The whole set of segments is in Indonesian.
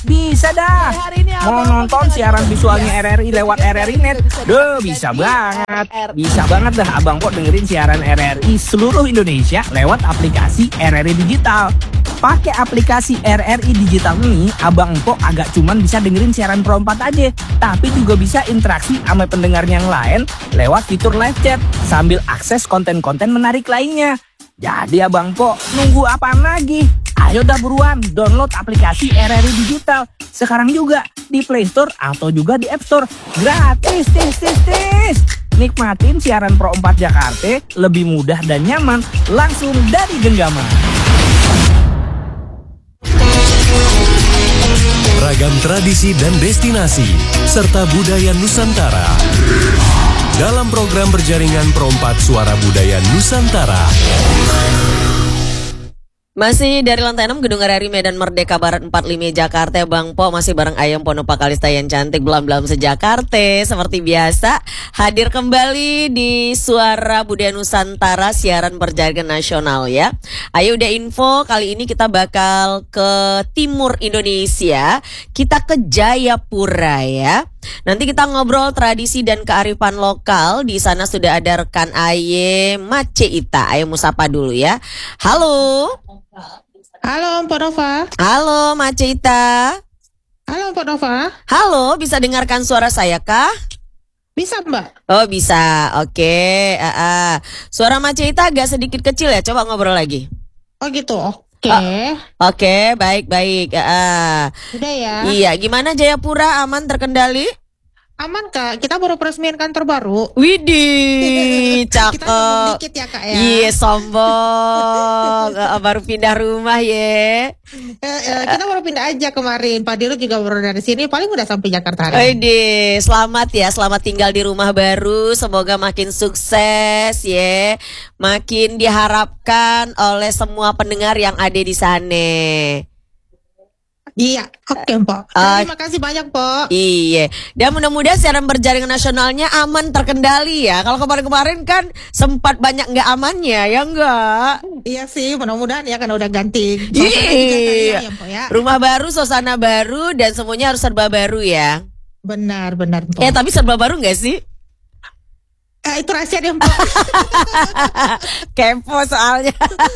Bisa dah. Mau nonton siaran visualnya RRI lewat RRI Net? Bisa banget. Bisa banget dah Abang Po dengerin siaran RRI seluruh Indonesia lewat aplikasi RRI Digital. Pakai aplikasi RRI Digital ini, Abang Po agak cuman bisa dengerin siaran Pro 4 aja, tapi juga bisa interaksi sama pendengar yang lain lewat fitur live chat sambil akses konten-konten menarik lainnya. Jadi Abang Po, nunggu apaan lagi? Ayo dah buruan download aplikasi RRI Digital sekarang juga di Play Store atau juga di App Store. Gratis, tis. Nikmatin siaran Pro 4 Jakarta lebih mudah dan nyaman langsung dari genggaman. Ragam tradisi dan destinasi serta budaya Nusantara dalam program berjaringan Pro 4 Suara Budaya Nusantara. Masih dari lantai 6 Gedung RRI Medan Merdeka Barat 45 Jakarta, Bang Po masih bareng Ayam Ponopa Kalista yang cantik belam-belam sejakarta. Seperti biasa hadir kembali di Suara Budaya Nusantara siaran berjaringan nasional ya. Ayo udah info, kali ini kita bakal ke timur Indonesia. Kita ke Jayapura ya. Nanti kita ngobrol tradisi dan kearifan lokal. Di sana sudah ada rekan Aye Mace Ita. Ayo musapa dulu ya. Halo. Halo Mpok Nova. Halo Mace Ita. Halo Mpok Nova. Halo, bisa dengarkan suara saya kah? Bisa Mbak? Oh bisa, oke. Suara Mace Ita agak sedikit kecil ya, coba ngobrol lagi. Oh gitu, oke. Oke, baik. Udah ya? Iya, gimana Jayapura, aman terkendali? Aman Kak, kita baru peresmian kantor baru. Widih, cakep. Kita ngomong dikit ya Kak ya. Iya, sombong. Baru pindah rumah ya. Kita baru pindah aja kemarin. Pak Dirut juga baru dari sini, paling udah sampai Jakarta hari ini. Widih, selamat ya, selamat tinggal di rumah baru. Semoga makin sukses ya. Makin diharapkan oleh semua pendengar yang ada di sana. Iya, oke Mpok. Terima kasih banyak Mpok. Iya, dan mudah-mudahan siaran berjaringan nasionalnya aman terkendali ya. Kalau kemarin-kemarin kan sempat banyak nggak amannya, ya enggak? Iya sih, mudah-mudahan ya kan udah ganti. Iya, ya, Mpok, ya. Rumah baru, suasana baru, dan semuanya harus serba baru ya. Benar Mpok. Tapi serba baru nggak sih? Itu rahasia deh Mpok. Kepo soalnya.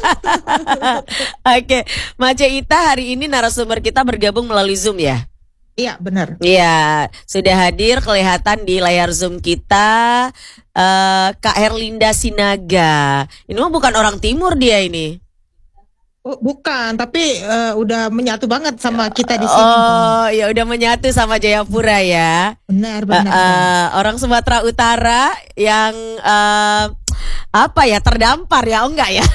Oke, Mace Ita hari ini narasumber kita bergabung melalui Zoom ya? Iya benar. Iya, sudah hadir kelihatan di layar Zoom kita Kak Herlinda Sinaga. Ini mah bukan orang timur dia ini. Bukan, tapi udah menyatu banget sama kita di sini. Oh, ya udah menyatu sama Jayapura ya. Benar. Orang Sumatera Utara yang terdampar ya, enggak ya?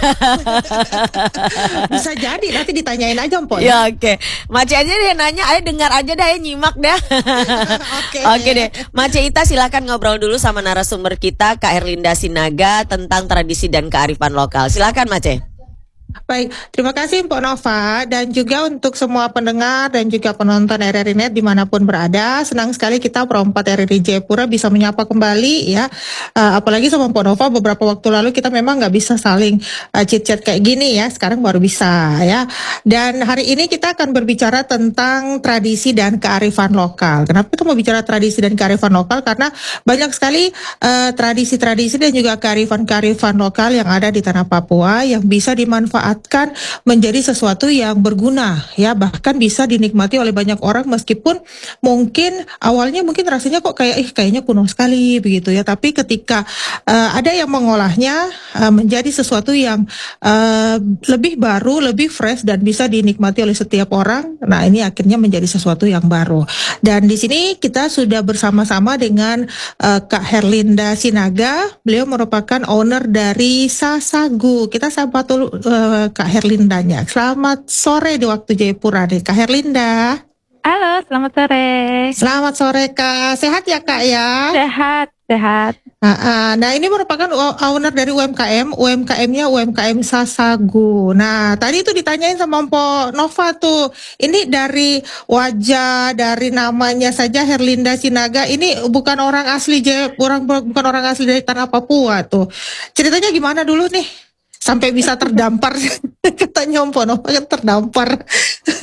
Bisa jadi, nanti ditanyain aja Mpok. Ya oke. Mace aja dia nanya, ayo dengar aja dah, nyimak dah. Oke deh. Mace Ita silakan ngobrol dulu sama narasumber kita Kak Herlinda Sinaga tentang tradisi dan kearifan lokal. Silakan Mace. Baik, terima kasih Mpok Nova dan juga untuk semua pendengar dan juga penonton RRI Net dimanapun berada. Senang sekali kita Pro 4 RRI Jayapura bisa menyapa kembali ya. Apalagi sama Mpok Nova beberapa waktu lalu kita memang nggak bisa saling chit-chat kayak gini ya. Sekarang baru bisa ya. Dan hari ini kita akan berbicara tentang tradisi dan kearifan lokal. Kenapa kita mau bicara tradisi dan kearifan lokal? Karena banyak sekali tradisi-tradisi dan juga kearifan-kearifan lokal yang ada di tanah Papua yang bisa dimanfaatkan menjadi sesuatu yang berguna ya, bahkan bisa dinikmati oleh banyak orang meskipun mungkin awalnya rasanya kok kayaknya kuno sekali begitu ya, tapi ketika ada yang mengolahnya menjadi sesuatu yang lebih baru, lebih fresh dan bisa dinikmati oleh setiap orang. Nah, ini akhirnya menjadi sesuatu yang baru. Dan di sini kita sudah bersama-sama dengan Kak Herlinda Sinaga. Beliau merupakan owner dari Sasagu. Kita sapa dulu Kak Herlindanya. Selamat sore di waktu Jayapura nih Kak Herlinda. Halo, selamat sore. Selamat sore Kak. Sehat ya Kak ya? Sehat. Nah, ini merupakan owner dari UMKM. UMKM-nya UMKM Sasagu. Nah, tadi itu ditanyain sama Mpok Nova tuh. Ini dari wajah, dari namanya saja Herlinda Sinaga. Ini bukan orang asli bukan orang asli dari tanah Papua tuh. Ceritanya gimana dulu nih? Sampai bisa terdampar. Katanya Mpok Nova kan terdampar.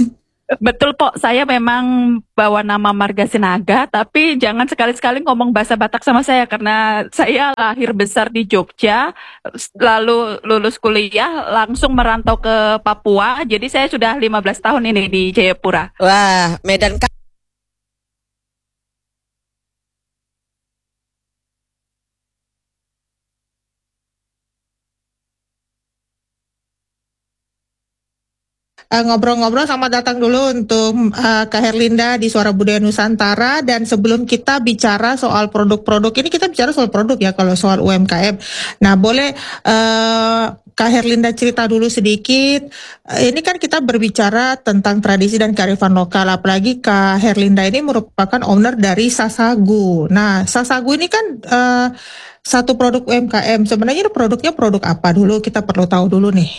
Betul Pok, saya memang bawa nama Marga Sinaga, tapi jangan sekali-sekali ngomong bahasa Batak sama saya karena saya lahir besar di Jogja, lalu lulus kuliah langsung merantau ke Papua, jadi saya sudah 15 tahun ini di Jayapura. Wah, Medan Ngobrol-ngobrol, selamat datang dulu untuk Kak Herlinda di Suara Budaya Nusantara. Dan sebelum kita bicara soal produk-produk, ini kita bicara soal produk ya kalau soal UMKM. Nah, boleh Kak Herlinda cerita dulu sedikit. Ini kan kita berbicara tentang tradisi dan kearifan lokal, apalagi Kak Herlinda ini merupakan owner dari Sasagu. Nah, Sasagu ini kan satu produk UMKM. Sebenarnya ini produknya produk apa dulu? Kita perlu tahu dulu nih.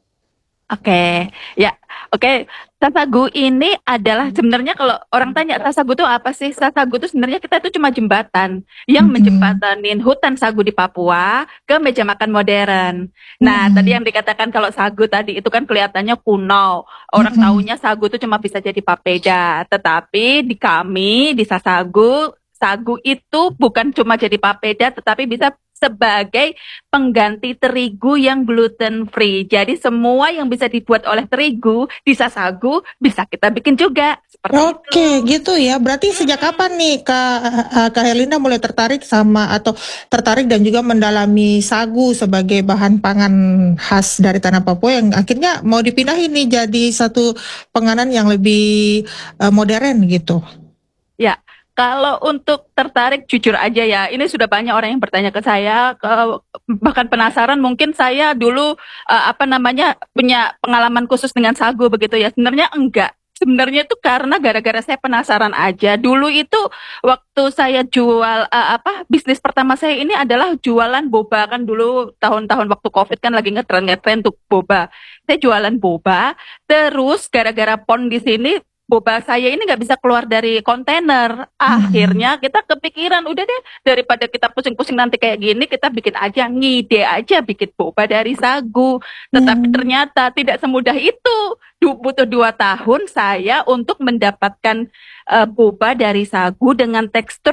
Oke, ya, oke. Sasagu ini adalah sebenarnya kalau orang tanya Sasagu itu apa sih? Sasagu itu sebenarnya kita itu cuma jembatan yang menjembatanin hutan sagu di Papua ke meja makan modern. Nah, tadi yang dikatakan kalau sagu tadi itu kan kelihatannya kuno. Orang taunya sagu itu cuma bisa jadi papeda. Tetapi di kami di Sasagu, sagu itu bukan cuma jadi papeda, tetapi bisa sebagai pengganti terigu yang gluten free. Jadi semua yang bisa dibuat oleh terigu di Sasagu bisa kita bikin juga. Seperti Oke, itu. gitu ya. Berarti sejak kapan nih Kak Herlinda mulai tertarik sama atau tertarik dan juga mendalami sagu sebagai bahan pangan khas dari tanah Papua yang akhirnya mau dipindahin nih jadi satu penganan yang lebih modern gitu. Ya, kalau untuk tertarik jujur aja ya, ini sudah banyak orang yang bertanya ke saya, bahkan penasaran mungkin saya dulu punya pengalaman khusus dengan sagu begitu ya. Sebenarnya enggak. Sebenarnya itu karena gara-gara saya penasaran aja. Dulu itu waktu saya jual bisnis pertama saya ini adalah jualan boba kan dulu tahun-tahun waktu Covid kan lagi ngetren untuk boba. Saya jualan boba, terus gara-gara pon di sini boba saya ini nggak bisa keluar dari kontainer. Akhirnya kita kepikiran, udah deh daripada kita pusing-pusing nanti kayak gini, kita bikin aja, ngide aja bikin boba dari sagu. Tetapi ternyata tidak semudah itu. Butuh 2 tahun saya untuk mendapatkan boba dari sagu dengan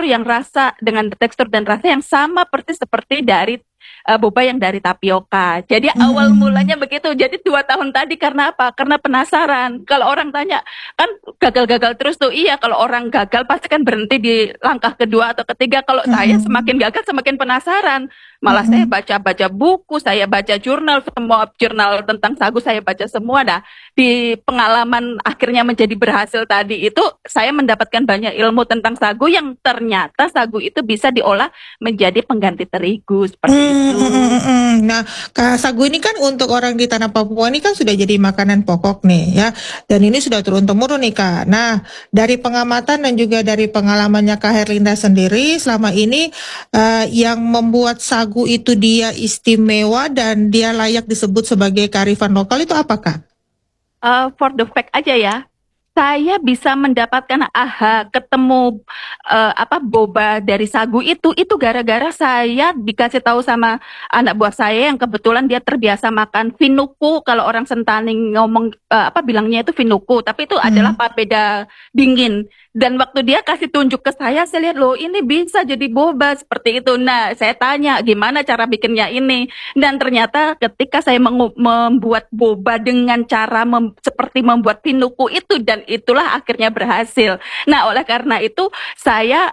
tekstur dan rasa yang sama persis seperti dari boba yang dari tapioka. Jadi awal mulanya begitu. Jadi 2 tahun tadi karena apa? Karena penasaran. Kalau orang tanya, kan gagal-gagal terus tuh. Iya, kalau orang gagal pasti kan berhenti di langkah kedua atau ketiga. Kalau saya semakin gagal semakin penasaran. Malah saya baca-baca buku, saya baca jurnal, semua jurnal tentang sagu saya baca semua dah. Di pengalaman akhirnya menjadi berhasil tadi itu, saya mendapatkan banyak ilmu tentang sagu yang ternyata sagu itu bisa diolah menjadi pengganti terigu seperti itu. Nah, sagu ini kan untuk orang di tanah Papua ini kan sudah jadi makanan pokok nih ya. Dan ini sudah turun-temurun nih Kak. Nah, dari pengamatan dan juga dari pengalamannya Kak Herlinda sendiri selama ini yang membuat sagu itu dia istimewa dan dia layak disebut sebagai kearifan lokal itu apa Kak? For the fact aja ya, saya bisa mendapatkan ketemu boba dari sagu itu gara-gara saya dikasih tahu sama anak buah saya yang kebetulan dia terbiasa makan finuku. Kalau orang Sentani ngomong bilangnya itu finuku, tapi itu adalah papeda dingin. Dan waktu dia kasih tunjuk ke saya lihat loh ini bisa jadi boba seperti itu. Nah, saya tanya gimana cara bikinnya ini. Dan ternyata ketika saya membuat boba dengan cara seperti membuat pinuku itu, dan itulah akhirnya berhasil. Nah, oleh karena itu saya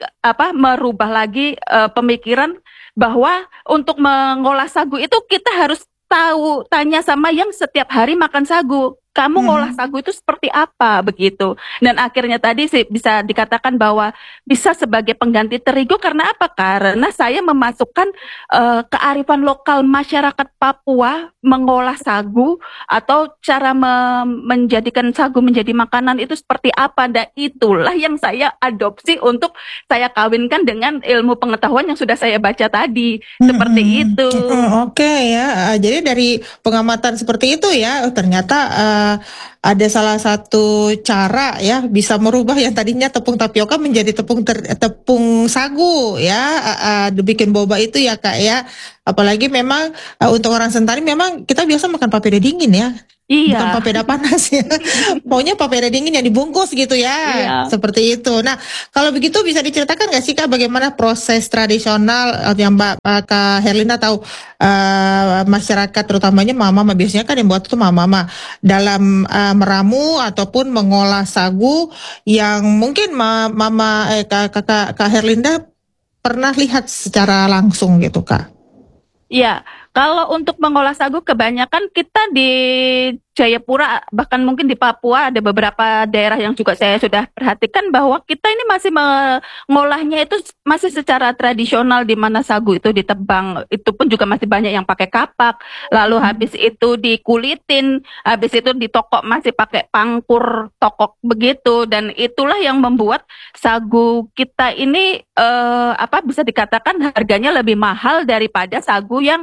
merubah lagi pemikiran bahwa untuk mengolah sagu itu kita harus tanya sama yang setiap hari makan sagu. Kamu ngolah sagu itu seperti apa begitu. Dan akhirnya tadi sih bisa dikatakan bahwa bisa sebagai pengganti terigu karena apa? Karena saya memasukkan kearifan lokal masyarakat Papua mengolah sagu atau cara menjadikan sagu menjadi makanan itu seperti apa. Dan itulah yang saya adopsi untuk saya kawinkan dengan ilmu pengetahuan yang sudah saya baca tadi. Seperti itu. Oke ya, jadi dari pengamatan seperti itu ya, ternyata ada salah satu cara ya bisa merubah yang tadinya tepung tapioka menjadi tepung sagu ya, dibikin boba itu ya Kak ya. Apalagi memang untuk orang Sentani memang kita biasa makan papeda dingin ya. Bukan Iya, papeda panas ya. Maunya papeda dingin yang dibungkus gitu ya. iya. Seperti itu. Nah, kalau begitu bisa diceritakan nggak sih Kak bagaimana proses tradisional yang Kak Herlina tahu masyarakat terutamanya mama-mama biasanya kan yang buat itu mama-mama dalam meramu ataupun mengolah sagu yang mungkin Kak Herlinda pernah lihat secara langsung gitu Kak. Iya, kalau untuk mengolah sagu kebanyakan kita di Jayapura, bahkan mungkin di Papua ada beberapa daerah yang juga saya sudah perhatikan bahwa kita ini masih mengolahnya itu masih secara tradisional di mana sagu itu ditebang, itu pun juga masih banyak yang pakai kapak, lalu habis itu dikulitin, habis itu ditokok masih pakai pangkur tokok begitu, dan itulah yang membuat sagu kita ini bisa dikatakan harganya lebih mahal daripada sagu yang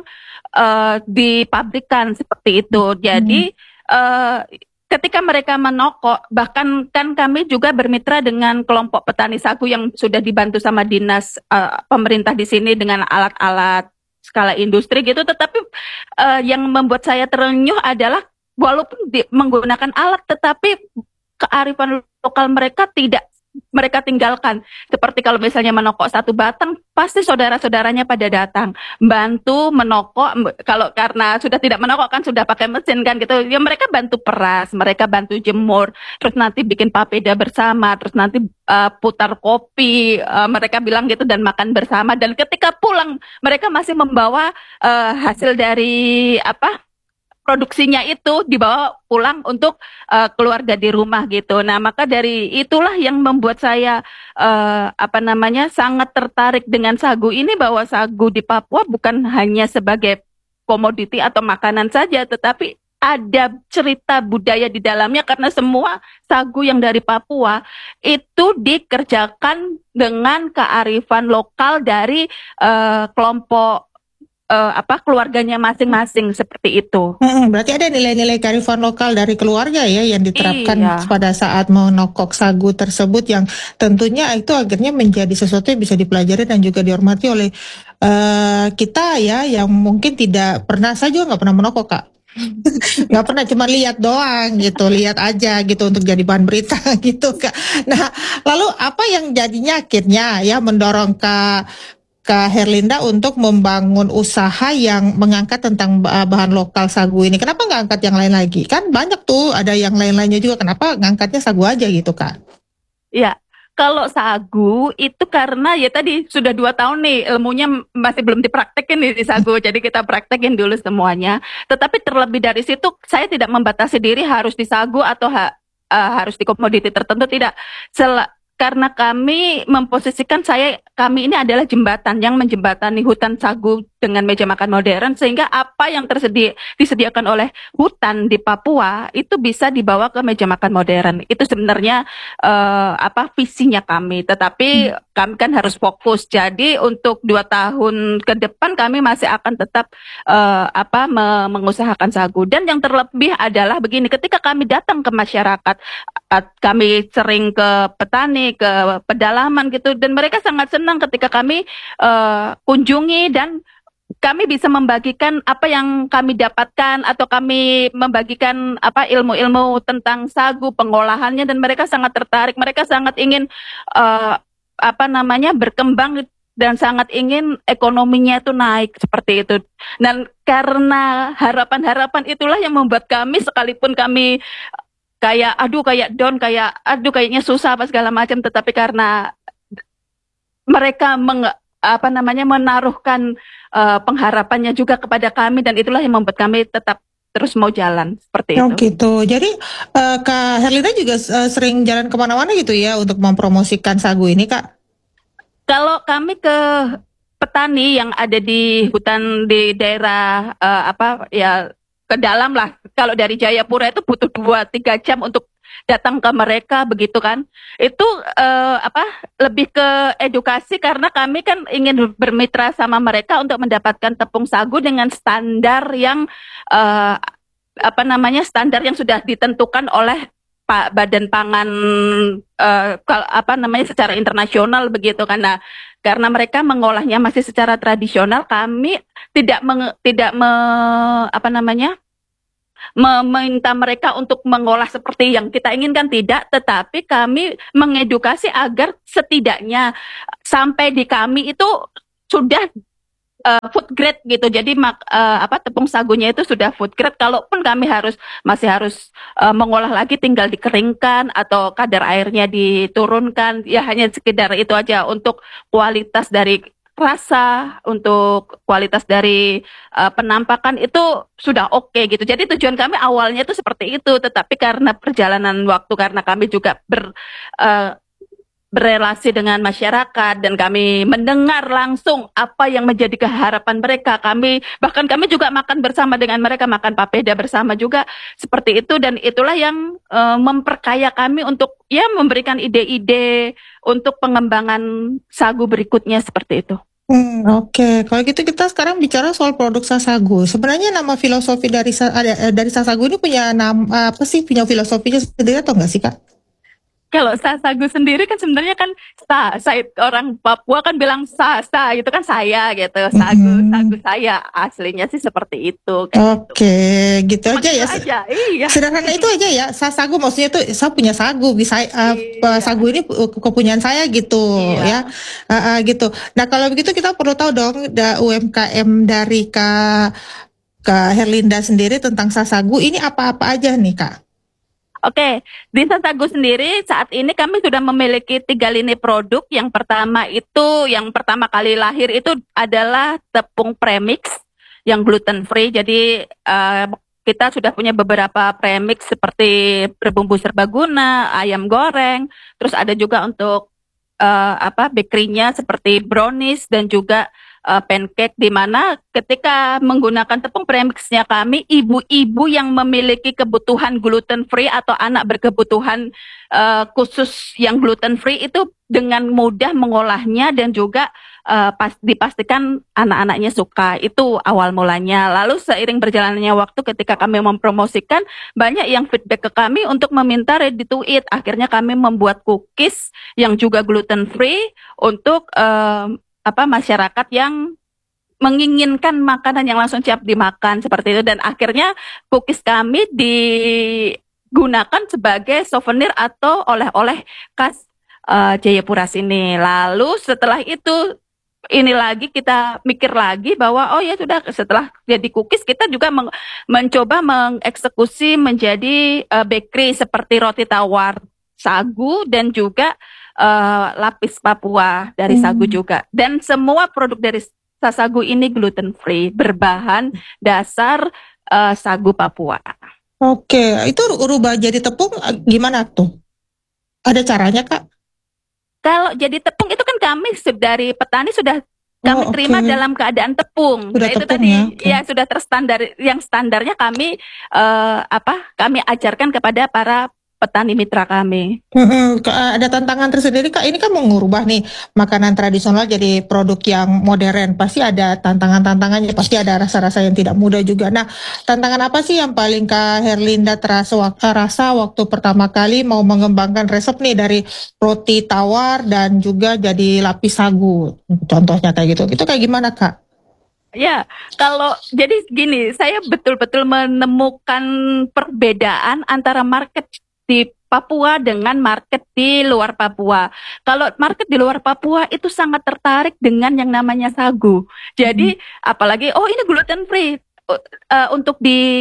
dipabrikan seperti itu. Jadi ketika mereka menokok, bahkan kan kami juga bermitra dengan kelompok petani sagu yang sudah dibantu sama dinas pemerintah di sini dengan alat-alat skala industri gitu. Tetapi yang membuat saya terenyuh adalah walaupun menggunakan alat, tetapi kearifan lokal mereka tidak mereka tinggalkan. Seperti kalau misalnya menokok satu batang, pasti saudara-saudaranya pada datang bantu menokok. Kalau karena sudah tidak menokok kan sudah pakai mesin kan gitu, ya mereka bantu peras, mereka bantu jemur, terus nanti bikin papeda bersama, terus nanti putar kopi, mereka bilang gitu, dan makan bersama. Dan ketika pulang mereka masih membawa hasil dari produksinya itu dibawa pulang untuk keluarga di rumah gitu. Nah, maka dari itulah yang membuat saya sangat tertarik dengan sagu ini, bahwa sagu di Papua bukan hanya sebagai komoditi atau makanan saja, tetapi ada cerita budaya di dalamnya, karena semua sagu yang dari Papua itu dikerjakan dengan kearifan lokal dari kelompok keluarganya masing-masing seperti itu. Berarti ada nilai-nilai kearifan lokal dari keluarga ya yang diterapkan Iya. pada saat menokok sagu tersebut, yang tentunya itu akhirnya menjadi sesuatu yang bisa dipelajari dan juga dihormati oleh kita ya, yang mungkin tidak pernah, saya juga nggak pernah menokok Kak. Nggak pernah, cuma lihat doang gitu, lihat aja gitu untuk jadi bahan berita gitu Kak. Nah, lalu apa yang jadinya akhirnya ya mendorong Kak Herlinda untuk membangun usaha yang mengangkat tentang bahan lokal sagu ini? Kenapa nggak angkat yang lain lagi? Kan banyak tuh, ada yang lain-lainnya juga. Kenapa ngangkatnya sagu aja gitu, Kak? Ya, kalau sagu itu karena ya tadi sudah 2 tahun nih ilmunya masih belum dipraktekin nih di sagu, jadi kita praktekin dulu semuanya. Tetapi terlebih dari situ saya tidak membatasi diri harus di sagu atau harus di komoditi tertentu, tidak. Karena kami memposisikan kami ini adalah jembatan yang menjembatani hutan sagu dengan meja makan modern, sehingga apa yang disediakan oleh hutan di Papua itu bisa dibawa ke meja makan modern. Itu sebenarnya visinya kami. Tetapi kami kan harus fokus. Jadi untuk 2 tahun ke depan kami masih akan tetap mengusahakan sagu. Dan yang terlebih adalah begini, ketika kami datang ke masyarakat, kami sering ke petani, ke pedalaman gitu, dan mereka sangat senang ketika kami kunjungi, dan kami bisa membagikan apa yang kami dapatkan, atau kami membagikan ilmu-ilmu tentang sagu, pengolahannya, dan mereka sangat tertarik, mereka sangat ingin berkembang dan sangat ingin ekonominya itu naik seperti itu. Dan karena harapan-harapan itulah yang membuat kami, sekalipun kami kayaknya susah apa segala macam, tetapi karena mereka menaruhkan pengharapannya juga kepada kami, dan itulah yang membuat kami tetap terus mau jalan seperti itu. Gitu. Jadi Kak Herlinda juga sering jalan kemana-mana gitu ya untuk mempromosikan sagu ini, Kak? Kalau kami ke petani yang ada di hutan di daerah ke dalam lah. Kalau dari Jayapura itu butuh 2-3 jam untuk datang ke mereka begitu kan. Itu lebih ke edukasi, karena kami kan ingin bermitra sama mereka untuk mendapatkan tepung sagu dengan standar yang standar yang sudah ditentukan oleh Badan Pangan secara internasional begitu karena mereka mengolahnya masih secara tradisional, kami tidak meminta mereka untuk mengolah seperti yang kita inginkan, tidak, tetapi kami mengedukasi agar setidaknya sampai di kami itu sudah food grade gitu. Jadi tepung sagunya itu sudah food grade. Kalaupun kami masih harus mengolah lagi, tinggal dikeringkan atau kadar airnya diturunkan. Ya hanya sekedar itu aja untuk kualitas dari rasa, untuk kualitas dari penampakan itu sudah oke gitu. Jadi tujuan kami awalnya itu seperti itu, tetapi karena perjalanan waktu, karena kami juga berrelasi dengan masyarakat dan kami mendengar langsung apa yang menjadi keharapan mereka. Kami juga makan bersama dengan mereka, makan papeda bersama juga seperti itu, dan itulah yang memperkaya kami untuk memberikan ide-ide untuk pengembangan sagu berikutnya seperti itu. Oke. Kalau gitu kita sekarang bicara soal produk Sasagu. Sebenarnya nama filosofi dari Sasagu ini punya nama apa sih? Punya filosofinya sendiri atau enggak sih, Kak? Kalau sagu sendiri kan sebenarnya kan orang Papua kan bilang sa itu kan saya gitu, sagu saya, aslinya sih seperti itu. Oke, gitu aja ya. Iya. Sederhana itu aja ya. Sagu maksudnya tuh saya punya sagu, bisa sagu ini kepunyaan saya gitu ya. Gitu. Nah, kalau begitu kita perlu tahu dong UMKM dari Kak Herlinda sendiri tentang Sasagu ini apa-apa aja nih, Kak? Oke, di Sasagu sendiri saat ini kami sudah memiliki 3 lini produk. Yang pertama kali lahir itu adalah tepung premix yang gluten free. Jadi kita sudah punya beberapa premix seperti berbumbu serbaguna, ayam goreng, terus ada juga untuk bakery-nya seperti brownies dan juga pancake, di mana ketika menggunakan tepung premixnya kami, ibu-ibu yang memiliki kebutuhan gluten free atau anak berkebutuhan khusus yang gluten free itu dengan mudah mengolahnya dan juga dipastikan anak-anaknya suka. Itu awal mulanya. Lalu seiring berjalannya waktu, ketika kami mempromosikan, banyak yang feedback ke kami untuk meminta ready to eat. Akhirnya kami membuat cookies yang juga gluten free untuk masyarakat yang menginginkan makanan yang langsung siap dimakan seperti itu, dan akhirnya cookies kami digunakan sebagai souvenir atau oleh-oleh khas Jayapura sini. Lalu setelah itu kita mikir lagi bahwa sudah, setelah jadi cookies kita juga mencoba mengeksekusi menjadi bakery seperti roti tawar sagu dan juga lapis Papua dari sagu juga. Dan semua produk dari Sasagu ini gluten free, berbahan dasar sagu Papua. Oke, itu rubah jadi tepung gimana tuh? Ada caranya, Kak? Kalau jadi tepung itu kan kami dari petani sudah kami terima dalam keadaan tepung. Sudah itu tepung, tadi ya sudah terstandar. Yang standarnya kami kami ajarkan kepada para petani mitra kami. Ada tantangan tersendiri, Kak. Ini kan mau ngubah nih makanan tradisional jadi produk yang modern. Pasti ada tantangannya, pasti ada rasa-rasa yang tidak mudah juga. Nah, tantangan apa sih yang paling Kak Herlinda rasa waktu pertama kali mau mengembangkan resep nih dari roti tawar dan juga jadi lapis sagu? Contohnya kayak gitu. Itu kayak gimana, Kak? Ya, jadi gini, saya betul-betul menemukan perbedaan antara market di Papua dengan market di luar Papua. Kalau market di luar Papua itu sangat tertarik dengan yang namanya sagu. Jadi apalagi ini gluten free untuk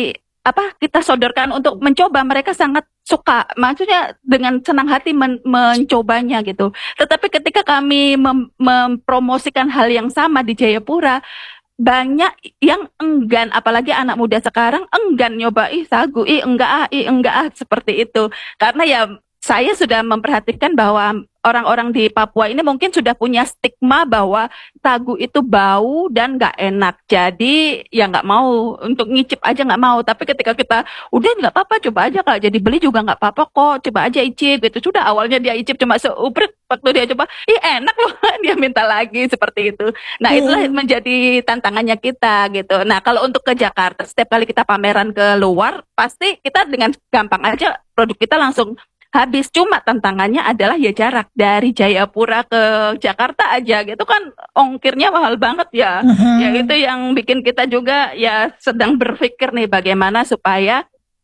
kita sodorkan untuk mencoba, mereka sangat suka. Maksudnya dengan senang hati mencobanya gitu. Tetapi ketika kami mempromosikan hal yang sama di Jayapura, banyak yang enggan, apalagi anak muda sekarang enggan nyoba sagu, enggak seperti itu. Karena ya saya sudah memperhatikan bahwa orang-orang di Papua ini mungkin sudah punya stigma bahwa sagu itu bau dan nggak enak. Jadi ya nggak mau, untuk ngicip aja nggak mau. Tapi ketika kita udah nggak apa-apa, coba aja, kalau jadi beli juga nggak apa-apa kok, coba aja icip gitu. Sudah awalnya dia icip cuma seuprit, waktu dia coba, ih enak loh, dia minta lagi seperti itu. Nah itulah menjadi tantangannya kita gitu. Nah kalau untuk ke Jakarta, setiap kali kita pameran ke luar, pasti kita dengan gampang aja produk kita langsung habis. Cuma tantangannya adalah ya jarak dari Jayapura ke Jakarta aja gitu kan, ongkirnya mahal banget ya. Ya itu yang bikin kita juga ya sedang berpikir nih bagaimana supaya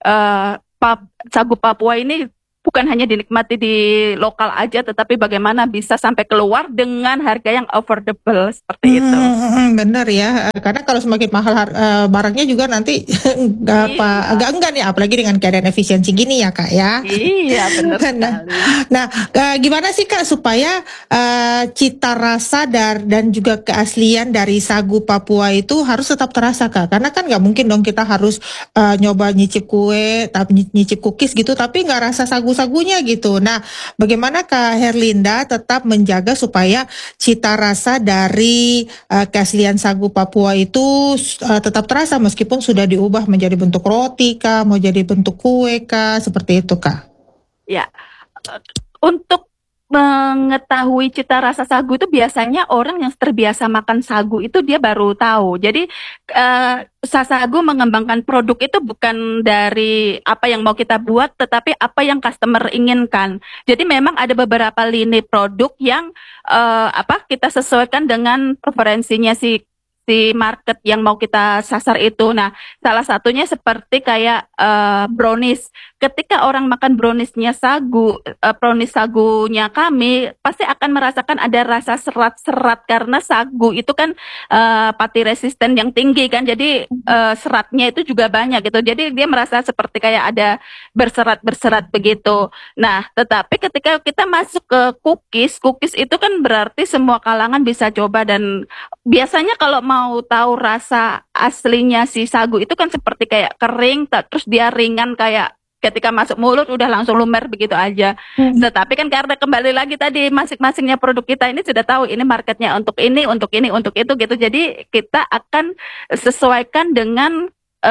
sagu Papua ini bukan hanya dinikmati di lokal aja, tetapi bagaimana bisa sampai keluar dengan harga yang affordable seperti itu. Bener ya, karena kalau semakin mahal barangnya juga nanti agak enggak nih, apalagi dengan keadaan efisiensi gini ya Kak ya. Iya benar sekali. Nah, gimana sih Kak supaya cita rasa dan juga keaslian dari sagu Papua itu harus tetap terasa Kak? Karena kan nggak mungkin dong kita harus nyoba nyicip kue, tapi nyicip cookies gitu, tapi nggak rasa sagunya gitu. Nah, bagaimana Kak Herlinda tetap menjaga supaya cita rasa dari keaslian sagu Papua itu tetap terasa meskipun sudah diubah menjadi bentuk roti Kak, mau jadi bentuk kue Kak, seperti itu Kak? Ya, untuk mengetahui cita rasa sagu itu biasanya orang yang terbiasa makan sagu itu dia baru tahu. Jadi sagu mengembangkan produk itu bukan dari apa yang mau kita buat, tetapi apa yang customer inginkan. Jadi memang ada beberapa lini produk yang kita sesuaikan dengan preferensinya si market yang mau kita sasar itu. Nah, salah satunya seperti kayak brownies. Ketika orang makan browniesnya sagu, brownies sagunya kami, pasti akan merasakan ada rasa serat-serat karena sagu itu kan pati resisten yang tinggi kan. Jadi seratnya itu juga banyak gitu. Jadi dia merasa seperti kayak ada berserat-berserat begitu. Nah, tetapi ketika kita masuk ke cookies itu kan berarti semua kalangan bisa coba, dan biasanya kalau mau tahu rasa aslinya si sagu itu kan seperti kayak kering, terus dia ringan kayak ketika masuk mulut udah langsung lumer begitu aja. Tetapi kan karena kembali lagi tadi masing-masingnya produk kita ini sudah tahu ini marketnya untuk ini, untuk itu gitu. Jadi kita akan sesuaikan dengan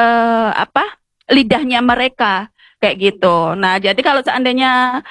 lidahnya mereka kayak gitu. Nah, jadi kalau seandainya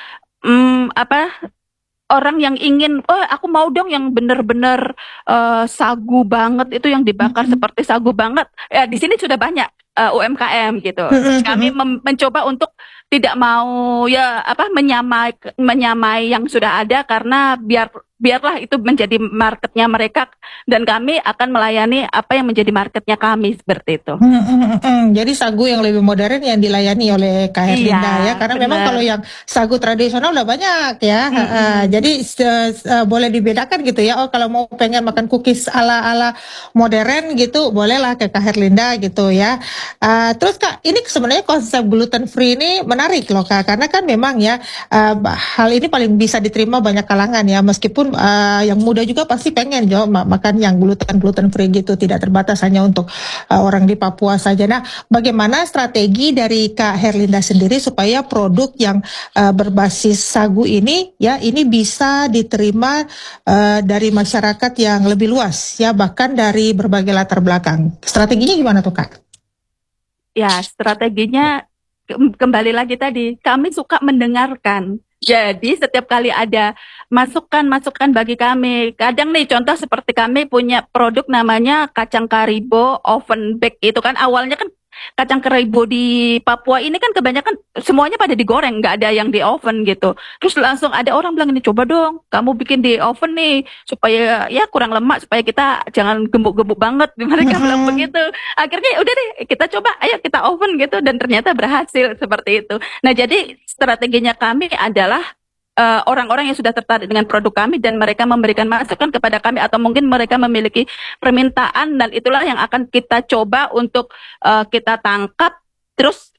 orang yang ingin, aku mau dong yang benar-benar sagu banget, itu yang dibakar seperti sagu banget. Ya di sini sudah banyak UMKM gitu. Kami mencoba untuk tidak mau menyamai yang sudah ada, karena biarlah itu menjadi marketnya mereka, dan kami akan melayani apa yang menjadi marketnya kami seperti itu. Jadi sagu yang lebih modern yang dilayani oleh Kak Herlinda ya, karena memang kalau yang sagu tradisional udah banyak ya. Jadi boleh dibedakan gitu ya. Oh, kalau mau pengen makan cookies ala modern gitu, bolehlah ke Kak Herlinda gitu ya. Terus Kak, ini sebenarnya konsep gluten free ini menarik loh Kak, karena kan memang ya hal ini paling bisa diterima banyak kalangan ya, meskipun yang muda juga pasti pengen makan yang gluten free gitu, tidak terbatas hanya untuk orang di Papua saja. Nah, bagaimana strategi dari Kak Herlinda sendiri supaya produk yang berbasis sagu ini ya ini bisa diterima dari masyarakat yang lebih luas ya, bahkan dari berbagai latar belakang. Strateginya gimana tuh Kak? Ya, strateginya kembali lagi tadi, kami suka mendengarkan. Jadi setiap kali ada masukan bagi kami, kadang nih contoh seperti kami punya produk namanya kacang karibo oven bake, itu kan awalnya kan kacang karibo di Papua ini kan kebanyakan semuanya pada digoreng, nggak ada yang di oven gitu. Terus langsung ada orang bilang, ini coba dong kamu bikin di oven nih supaya ya kurang lemak, supaya kita jangan gembuk-gembuk banget. Mereka bilang begitu. Akhirnya udah deh kita coba, ayo kita oven gitu, dan ternyata berhasil seperti itu. Nah, jadi strateginya kami adalah orang-orang yang sudah tertarik dengan produk kami dan mereka memberikan masukan kepada kami, atau mungkin mereka memiliki permintaan, dan itulah yang akan kita coba untuk kita tangkap, terus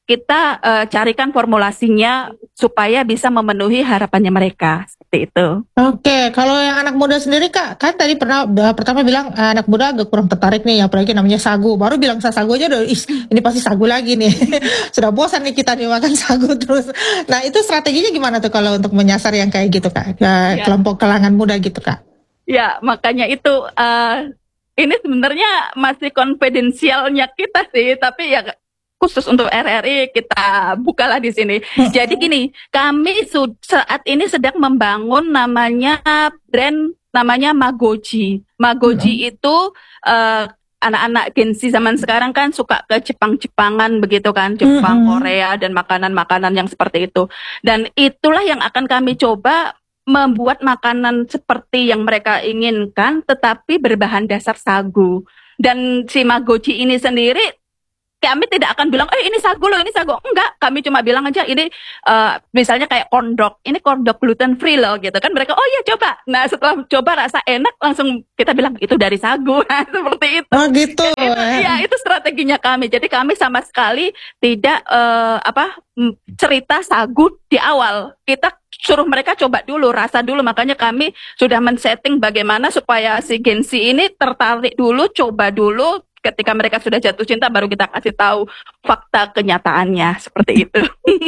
kita carikan formulasinya supaya bisa memenuhi harapannya mereka, seperti itu. Oke, kalau yang anak muda sendiri Kak, kan tadi pertama bilang anak muda agak kurang tertarik nih, apalagi namanya sagu. Baru bilang sagu aja udah, ini pasti sagu lagi nih. Sudah bosan nih kita nih makan sagu terus. Nah itu strateginya gimana tuh kalau untuk menyasar yang kayak gitu Kak, kelompok kalangan muda gitu Kak? Ya, makanya itu ini sebenarnya masih konfidensialnya kita sih, tapi ya khusus untuk RRI kita bukalah di sini. Jadi gini, kami saat ini sedang membangun namanya brand namanya Magoji. Magoji itu anak-anak Gen Z zaman sekarang kan suka ke Jepang-Jepangan begitu kan, Jepang, Korea dan makanan-makanan yang seperti itu. Dan itulah yang akan kami coba membuat makanan seperti yang mereka inginkan tetapi berbahan dasar sagu. Dan si Magoji ini sendiri kami tidak akan bilang, ini sagu loh, ini sagu. Enggak, kami cuma bilang aja ini misalnya kayak corn dog, ini corn dog gluten free loh gitu kan. Mereka, oh iya coba. Nah setelah coba rasa enak langsung kita bilang itu dari sagu. Nah seperti itu. Oh gitu. Itu strateginya kami. Jadi kami sama sekali tidak cerita sagu di awal. Kita suruh mereka coba dulu, rasa dulu. Makanya kami sudah men-setting bagaimana supaya si Gen Z ini tertarik dulu, coba dulu. Ketika mereka sudah jatuh cinta baru kita kasih tahu fakta kenyataannya seperti itu.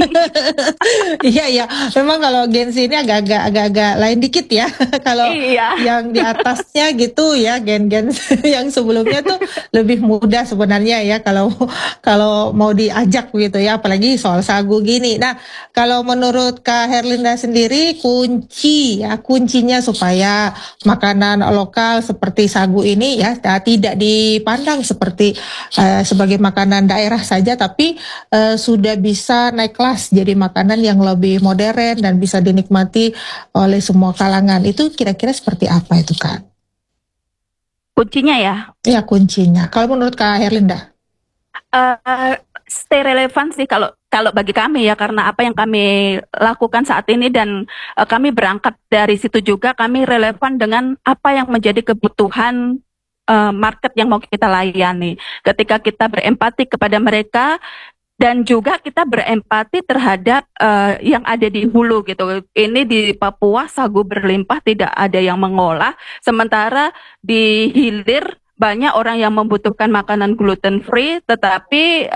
Iya, memang kalau Gen Z ini agak-agak lain dikit ya. Kalau yang di atasnya gitu ya, gen-gen yang sebelumnya tuh lebih mudah sebenarnya ya kalau mau diajak gitu ya, apalagi soal sagu gini. Nah, kalau menurut Kak Herlinda sendiri kuncinya supaya makanan lokal seperti sagu ini ya tidak dipandang seperti sebagai makanan daerah saja, tapi sudah bisa naik kelas jadi makanan yang lebih modern dan bisa dinikmati oleh semua kalangan. Itu kira-kira seperti apa itu Kak? Kuncinya ya? Ya kuncinya. Kalau menurut Kak Herlinda? Stay relevan sih kalau bagi kami ya, karena apa yang kami lakukan saat ini dan kami berangkat dari situ juga, kami relevan dengan apa yang menjadi kebutuhan market yang mau kita layani. Ketika kita berempati kepada mereka dan juga kita berempati terhadap yang ada di hulu gitu. Ini di Papua sagu berlimpah, tidak ada yang mengolah, sementara di hilir banyak orang yang membutuhkan makanan gluten free, tetapi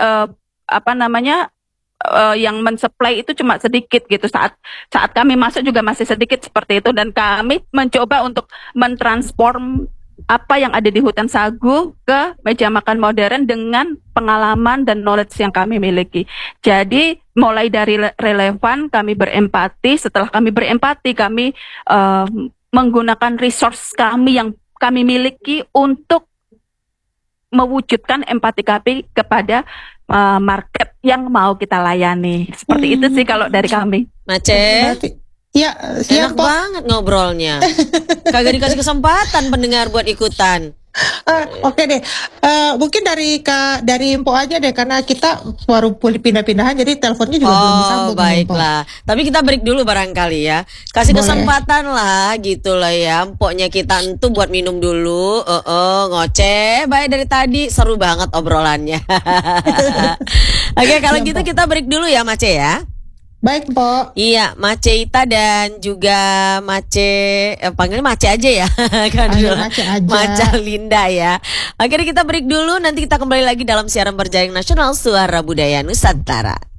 yang mensuplai itu cuma sedikit gitu. Saat kami masuk juga masih sedikit seperti itu, dan kami mencoba untuk mentransform apa yang ada di hutan sagu ke meja makan modern dengan pengalaman dan knowledge yang kami miliki. Jadi mulai dari relevan, kami berempati. Setelah kami berempati, kami menggunakan resource kami yang kami miliki untuk mewujudkan empati kami kepada market yang mau kita layani. Seperti itu sih kalau dari kami. Mace, ya, enak banget ngobrolnya. Kagak dikasih kesempatan pendengar buat ikutan. Oke deh, mungkin dari Info aja deh, karena kita baru pindah-pindahan, jadi teleponnya juga belum disambung. Oh baiklah, tapi kita break dulu barangkali ya. Kasih kesempatan lah gitu lah ya. Empoknya kita entu buat minum dulu. Ngoceh, baik dari tadi seru banget obrolannya. Oke, kalau gitu kita break dulu ya Mace ya. Baik, Mpok. Iya, Mace Ita dan juga Mace, panggilnya Mace aja ya. Mace aja. Mace Linda ya. Akhirnya kita break dulu, nanti kita kembali lagi dalam siaran berjaring nasional Suara Budaya Nusantara.